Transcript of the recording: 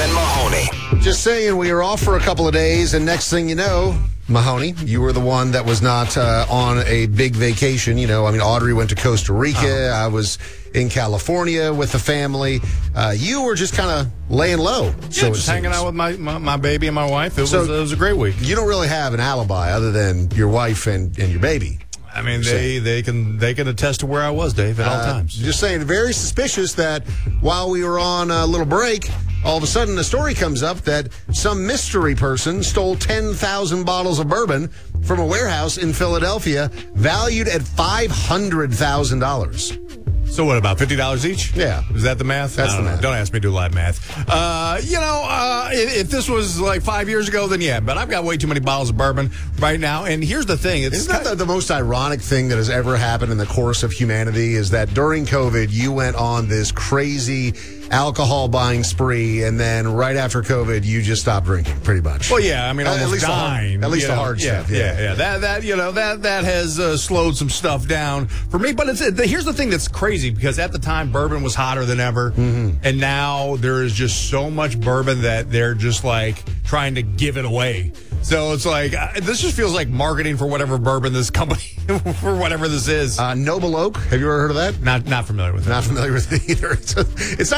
and Mahoney. Just saying, we were off for a couple of days, and next thing you know, Mahoney, you were the one that was not on a big vacation. You know, I mean, Audrey went to Costa Rica. I was in California with the family. You were just kind of laying low. Yeah, just hanging out with my baby and my wife. It was a great week. You don't really have an alibi other than your wife and your baby. I mean, they can attest to where I was, Dave, at all times. Just saying, very suspicious that while we were on a little break, all of a sudden a story comes up that some mystery person stole 10,000 bottles of bourbon from a warehouse in Philadelphia, valued at $500,000. So what, about $50 each? Yeah. Is that the math? That's the math. Don't ask me to do live math. If this was like 5 years ago, then yeah. But I've got way too many bottles of bourbon right now. And here's the thing. Isn't that the most ironic thing that has ever happened in the course of humanity is that during COVID, you went on this crazy alcohol buying spree, and then right after COVID, you just stopped drinking, pretty much. Well, yeah, I mean, almost at least dying. At least the hard stuff. Yeah. That has slowed some stuff down for me. But here's the thing that's crazy, because at the time, bourbon was hotter than ever, and now there is just so much bourbon that they're just like trying to give it away. So it's like, this just feels like marketing for whatever bourbon this company, for whatever this is. Noble Oak, have you ever heard of that? Not familiar with it. Not familiar with it either. It's not